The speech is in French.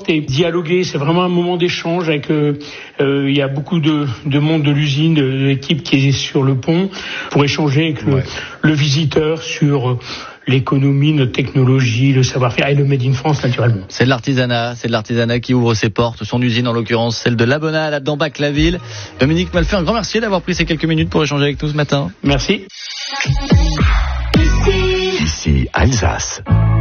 forte et dialoguer. C'est vraiment un moment d'échange avec. Il y a beaucoup de monde de l'usine, de l'équipe qui est sur le pont pour échanger avec le visiteur sur l'économie, notre technologie, le savoir-faire et le Made in France naturellement. C'est de l'artisanat qui ouvre ses portes, son usine en l'occurrence, celle de Labonnal à Dambac-la-Ville. Dominique Malfait, un grand merci d'avoir pris ces quelques minutes pour échanger avec nous ce matin. Merci. Ici Alsace.